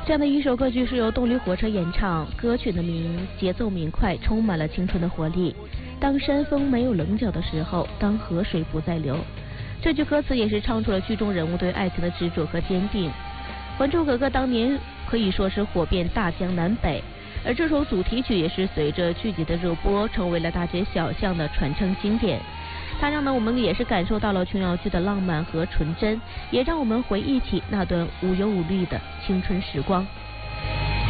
这样的一首歌曲是由动力火车演唱，歌曲的节奏明快，充满了青春的活力。当山峰没有棱角的时候，当河水不再流。这句歌词也是唱出了剧中人物对爱情的执着和坚定。《还珠格格》当年可以说是火遍大江南北，而这首主题曲也是随着剧集的热播，成为了大街小巷的传承经典。它让我们也是感受到了琼瑶剧的浪漫和纯真，也让我们回忆起那段无忧无虑的青春时光。